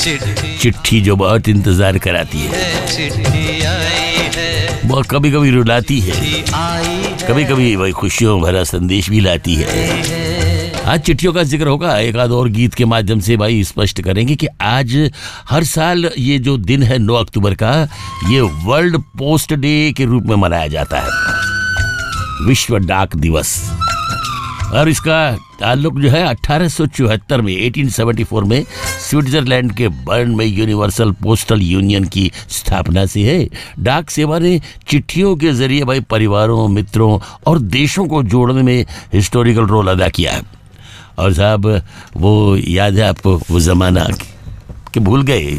चिट्ठी जो बहुत इंतजार कराती है, बहुत कभी कभी रुलाती है, कभी कभी भाई खुशियों भरा संदेश भी लाती है। आज चिट्ठियों का जिक्र होगा, एक आध और गीत के माध्यम से भाई स्पष्ट करेंगे कि आज हर साल ये जो दिन है 9 अक्टूबर का, ये वर्ल्ड पोस्ट डे के रूप में मनाया जाता है, विश्व डाक दिवस। और इसका ताल्लुक जो है 1874 में 1874 में स्विट्जरलैंड के बर्न में यूनिवर्सल पोस्टल यूनियन की स्थापना से है। डाक सेवा ने चिट्ठियों के जरिए भाई परिवारों, मित्रों और देशों को जोड़ने में हिस्टोरिकल रोल अदा किया है। और साहब वो याद है आपको वो जमाना कि भूल गए,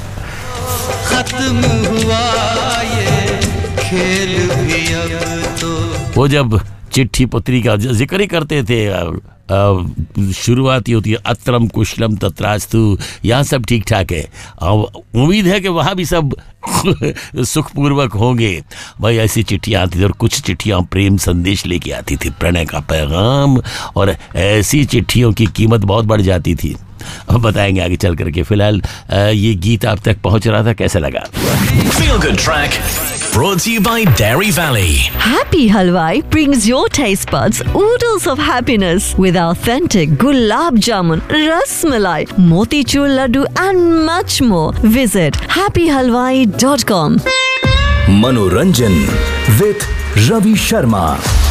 खत्म हुआ ये खेल भी अब तो। वो जब चिट्ठी पत्री का जिक्र ही करते थे, शुरुआती होती है अत्रम कुशलम तत्रास्तु, यहाँ सब ठीक ठाक है, उम्मीद है कि वहाँ भी सब सुखपूर्वक होंगे। भाई ऐसी चिट्ठियाँ आती थी और कुछ चिट्ठियाँ प्रेम संदेश लेके आती थी, प्रणय का पैगाम, और ऐसी चिट्ठियों की कीमत बहुत बढ़ जाती थी। अब बताएंगे आगे चल करके। फिलहाल ये गीत आप तक पहुंच रहा था, कैसा लगा? Feel Good Track brought to you by Dairy Valley. Happy Halwai brings your taste buds oodles of happiness with authentic gulab jamun, ras malai, motichur laddu and much more. Visit happyhalwai.com. Manoranjan with Ravi Sharma.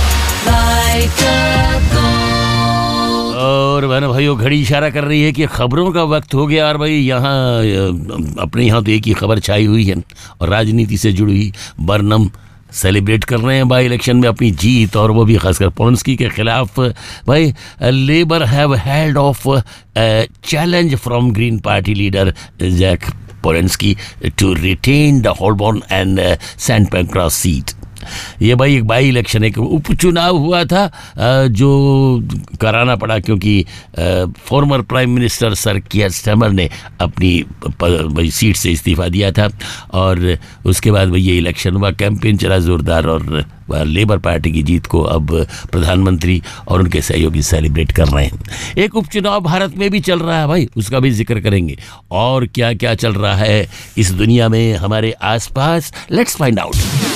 और भाइयों घड़ी इशारा कर रही है कि खबरों का वक्त हो गया। और भाई यहाँ अपने यहाँ तो एक ही खबर छाई हुई है और राजनीति से जुड़ी हुई। बर्नम सेलिब्रेट कर रहे हैं बाई इलेक्शन में अपनी जीत, और वो भी खासकर पोलेंस्की के खिलाफ। भाई labour have held of challenge from green party leader Jack Polanski to retain the होलबॉर्न and Saint पैनक्रॉस seat. ये भाई एक बाई इलेक्शन, एक उपचुनाव हुआ था जो कराना पड़ा क्योंकि former prime minister sir कियर Starmer ने अपनी सीट से इस्तीफा दिया था। और उसके बाद भाई ये इलेक्शन हुआ, कैंपेन चला ज़ोरदार, और लेबर पार्टी की जीत को अब प्रधानमंत्री और उनके सहयोगी सेलिब्रेट कर रहे हैं। एक उपचुनाव भारत में भी चल रहा है भाई, उसका भी जिक्र करेंगे। और क्या क्या चल रहा है इस दुनिया में हमारे आसपास, let's find out.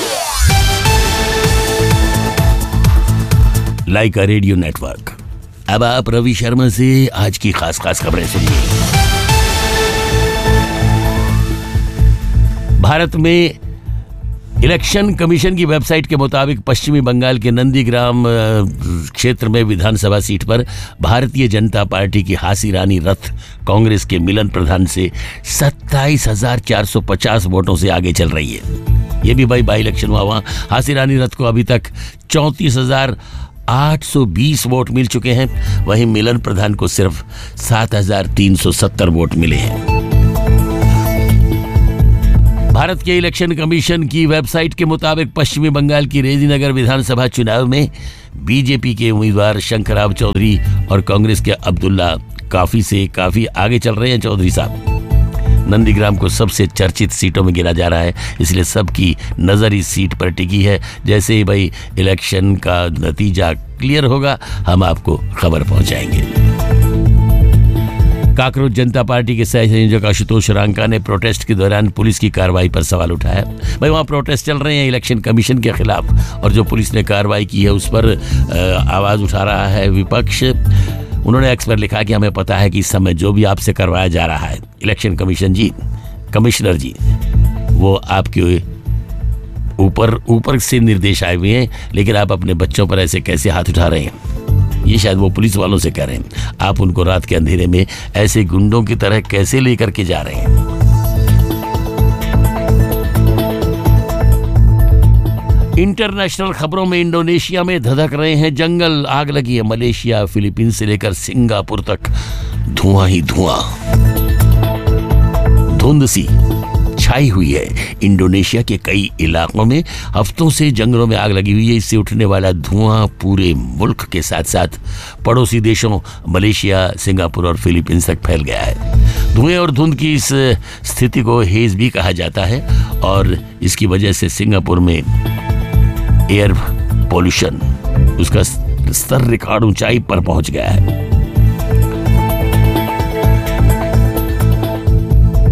Like a radio network. अब आप रवि शर्मा से आज की खास खबरें सुनिए। भारत में इलेक्शन कमीशन की वेबसाइट के मुताबिक पश्चिमी बंगाल के नंदीग्राम क्षेत्र में विधानसभा सीट पर भारतीय जनता पार्टी की हासी रानी रथ कांग्रेस के मिलन प्रधान से 27,450 वोटों से आगे चल रही है। ये भी बाई इलेक्शन हुआ, वहाँ हासी रानी रथ को अभी तक 34,820 वोट मिल चुके हैं, वहीं मिलन प्रधान को सिर्फ 7,370 वोट मिले हैं। भारत के इलेक्शन कमीशन की वेबसाइट के मुताबिक पश्चिमी बंगाल की रेजीनगर विधानसभा चुनाव में बीजेपी के उम्मीदवार शंकरराव चौधरी और कांग्रेस के अब्दुल्ला काफी से काफी आगे चल रहे हैं। चौधरी साहब, नंदीग्राम को सबसे चर्चित सीटों में गिना जा रहा है, इसलिए सबकी नजर इस सीट पर टिकी है। जैसे ही भाई इलेक्शन का नतीजा क्लियर होगा, हम आपको खबर पहुंचाएंगे। काकरोच जनता पार्टी के सह संयोजक आशुतोष रांका ने प्रोटेस्ट के दौरान पुलिस की कार्रवाई पर सवाल उठाया। भाई वहाँ प्रोटेस्ट चल रहे हैं इलेक्शन कमीशन के खिलाफ, और जो पुलिस ने कार्रवाई की है उस पर आवाज़ उठा रहा है विपक्ष। उन्होंने एक्स पर लिखा कि हमें पता है कि इस समय जो भी आपसे करवाया जा रहा है इलेक्शन कमिश्नर जी, वो आपके ऊपर से निर्देश आए हुए हैं, लेकिन आप अपने बच्चों पर ऐसे कैसे हाथ उठा रहे हैं? ये शायद वो पुलिस वालों से कह रहे हैं, आप उनको रात के अंधेरे में ऐसे गुंडों की तरह कैसे लेकर के जा रहे हैं? इंटरनेशनल खबरों में इंडोनेशिया में धधक रहे हैं जंगल, आग लगी है मलेशिया, फिलीपींस से लेकर सिंगापुर तक धुआं ही धुआं, धुंध सी छाई हुई है। इंडोनेशिया के कई इलाकों में हफ्तों से जंगलों में आग लगी हुई है। इससे उठने वाला धुआं पूरे मुल्क के साथ साथ पड़ोसी देशों मलेशिया, सिंगापुर और फिलीपींस तक फैल गया है। धुएं और धुंध की इस स्थिति को हेज भी कहा जाता है, और इसकी वजह से सिंगापुर में एयर पोल्यूशन, उसका स्तर रिकॉर्ड ऊंचाई पर पहुंच गया है।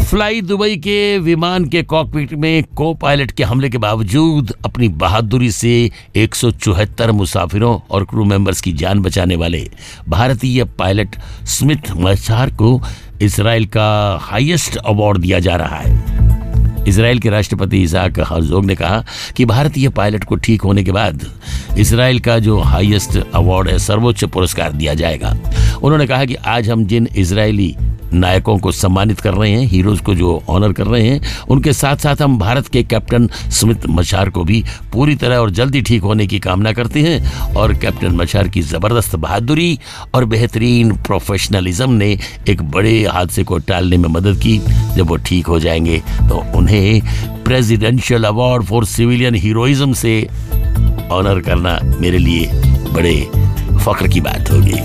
फ्लाई दुबई के विमान के कॉकपिट में को पायलट के हमले के बावजूद अपनी बहादुरी से 174 मुसाफिरों और क्रू मेंबर्स की जान बचाने वाले भारतीय पायलट स्मिथ मचार को इजराइल का हाईएस्ट अवार्ड दिया जा रहा है। इजराइल के राष्ट्रपति इसाक हर्जोग ने कहा कि भारतीय पायलट को ठीक होने के बाद इजराइल का जो हाईएस्ट अवार्ड है, सर्वोच्च पुरस्कार दिया जाएगा। उन्होंने कहा कि आज हम जिन इजरायली नायकों को सम्मानित कर रहे हैं, हीरोज को जो ऑनर कर रहे हैं, उनके साथ साथ हम भारत के कैप्टन स्मिथ मचार को भी पूरी तरह और जल्दी ठीक होने की कामना करते हैं। और कैप्टन मचार की ज़बरदस्त बहादुरी और बेहतरीन प्रोफेशनलिज्म ने एक बड़े हादसे को टालने में मदद की। जब वो ठीक हो जाएंगे तो उन्हें presidential award for civilian heroism से ऑनर करना मेरे लिए बड़े फख्र की बात होगी।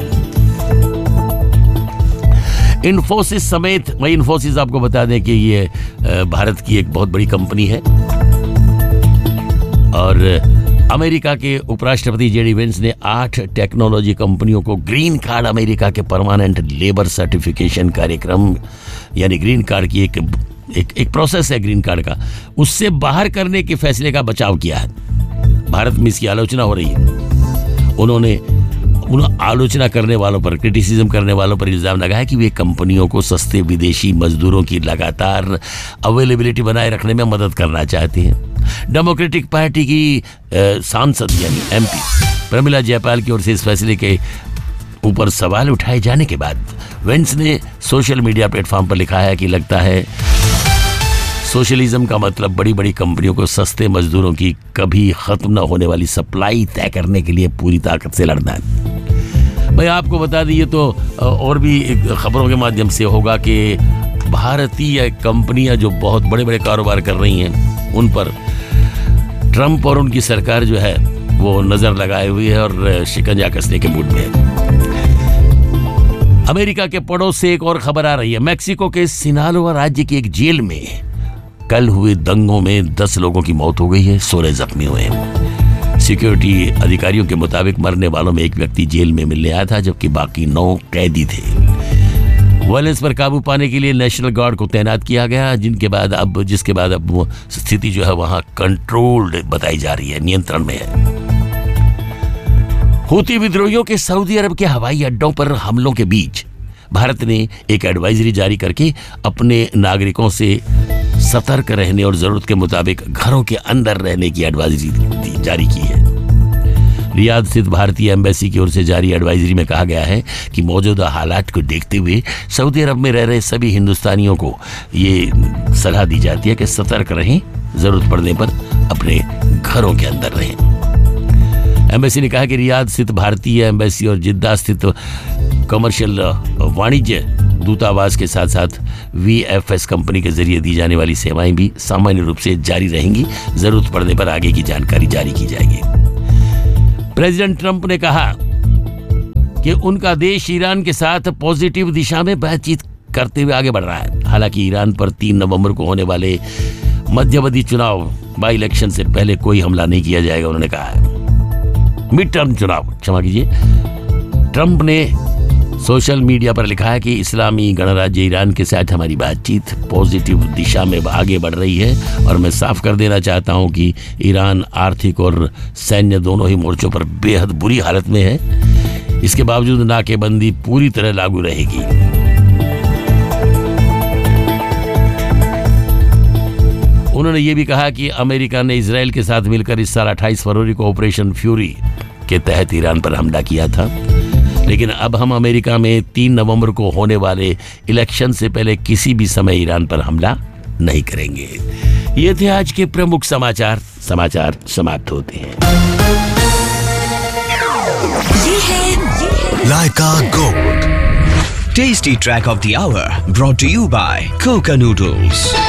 इन्फोसिस समेत, मैं इन्फोसिस आपको बता दें कि ये भारत की एक बहुत बड़ी कंपनी है और अमेरिका के उपराष्ट्रपति जेडी वेंस ने 8 टेक्नोलॉजी कंपनियों को ग्रीन कार्ड, अमेरिका के परमानेंट लेबर सर्टिफिकेशन कार्यक्रम यानी ग्रीन कार्ड की एक प्रोसेस है ग्रीन कार्ड का, उससे बाहर करने के फैसले का बचाव किया है। भारत में इसकी आलोचना हो रही है। उन्होंने आलोचना करने वालों पर, क्रिटिसिज्म करने वालों पर इल्जाम लगाया कि वे कंपनियों को सस्ते विदेशी मजदूरों की लगातार अवेलेबिलिटी बनाए रखने में मदद करना चाहते हैं। डेमोक्रेटिक पार्टी की सांसद यानी एमपी प्रमिला जयपाल की ओर से इस फैसले के ऊपर सवाल उठाए जाने के बाद वेंस ने सोशल मीडिया प्लेटफॉर्म पर लिखा है कि लगता है सोशलिज्म का मतलब बड़ी बड़ी कंपनियों को सस्ते मजदूरों की कभी खत्म न होने वाली सप्लाई तय करने के लिए पूरी ताकत से लड़ना है। भाई आपको बता दीजिए तो और भी खबरों के माध्यम से होगा कि भारतीय कंपनियां जो बहुत बड़े बड़े कारोबार कर रही हैं उन पर ट्रंप और उनकी सरकार जो है वो नजर लगाए हुई है और शिकंजा कसने के मूड में है। अमेरिका के पड़ोस से एक और खबर आ रही है। मैक्सिको के सिनालोआ राज्य की एक जेल में कल हुए दंगों में 10 लोगों की मौत हो गई है, 16 जख्मी हुए हैं। सिक्योरिटी अधिकारियों के मुताबिक मरने वालों में एक व्यक्ति जेल में मिलने आया था जबकि बाकी 9 कैदी थे। वायलेंस पर काबू पाने के लिए नेशनल गार्ड को तैनात किया गया, जिसके बाद अब वो स्थिति जो है वहां कंट्रोल्ड बताई जा रही है, नियंत्रण में है। हूती विद्रोहियों के सऊदी अरब के हवाई अड्डों पर हमलों के बीच भारत ने एक एडवाइजरी जारी करके अपने नागरिकों से सतर्क रहने और जरूरत के मुताबिक घरों के अंदर रहने की एडवाइजरी जारी की है। रियाद स्थित भारतीय एम्बेसी की ओर से जारी एडवाइजरी में कहा गया है कि मौजूदा हालात को देखते हुए सऊदी अरब में रह रहे सभी हिंदुस्तानियों को ये सलाह दी जाती है कि सतर्क रहें, जरूरत पड़ने पर अपने घरों के अंदर रहें। एम्बेसी ने कहा कि रियाद स्थित भारतीय एम्बेसी और जिद्दा स्थित कमर्शियल वाणिज्य दूतावास के साथ साथ VFS कंपनी के जरिए दी जाने वाली सेवाएं भी सामान्य रूप से जारी रहेंगी। जरूरत पड़ने पर आगे की जानकारी जारी की जाएगी। प्रेसिडेंट ट्रंप ने कहा कि उनका देश ईरान के साथ पॉजिटिव दिशा में बातचीत करते हुए आगे बढ़ रहा है। हालांकि ईरान पर 3 नवंबर को होने वाले मध्यावधि चुनाव बाई इलेक्शन से पहले कोई हमला नहीं किया जाएगा, उन्होंने कहा है। मिड टर्म चुनाव, क्षमा कीजिए। ट्रंप ने सोशल मीडिया पर लिखा है कि इस्लामी गणराज्य ईरान के साथ हमारी बातचीत पॉजिटिव दिशा में आगे बढ़ रही है और मैं साफ कर देना चाहता हूं कि ईरान आर्थिक और सैन्य दोनों ही मोर्चों पर बेहद बुरी हालत में है। इसके बावजूद नाकेबंदी पूरी तरह लागू रहेगी। उन्होंने ये भी कहा कि अमेरिका ने इजराइल के साथ मिलकर इस साल 28 फरवरी को ऑपरेशन फ्यूरी के तहत ईरान पर हमला किया था, लेकिन अब हम अमेरिका में 3 नवंबर को होने वाले इलेक्शन से पहले किसी भी समय ईरान पर हमला नहीं करेंगे। ये थे आज के प्रमुख समाचार समाप्त होते हैं। ये है लाइका gold tasty track of the our, brought to you bye Coca noodles.